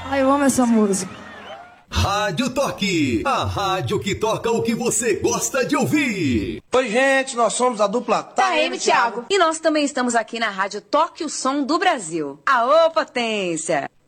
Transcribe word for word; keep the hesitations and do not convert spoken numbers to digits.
Ai, eu amo essa música. Rádio Toque, a rádio que toca o que você gosta de ouvir. Oi, gente, nós somos a dupla Taeme e Thiago. E nós também estamos aqui na Rádio Toque, o som do Brasil. Aô, potência!